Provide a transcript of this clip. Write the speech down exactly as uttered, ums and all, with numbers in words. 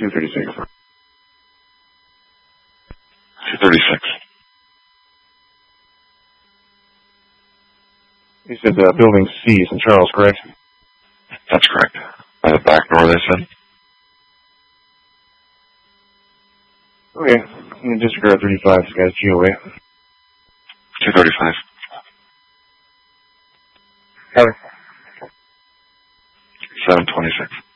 two thirty-six. two thirty-six. You said uh, building C, Saint Charles, correct? That's correct. By the back door, they said. Okay. I'm going to disregard thirty-five. This guy's G O A. two thirty-five. Cover. seven twenty-six.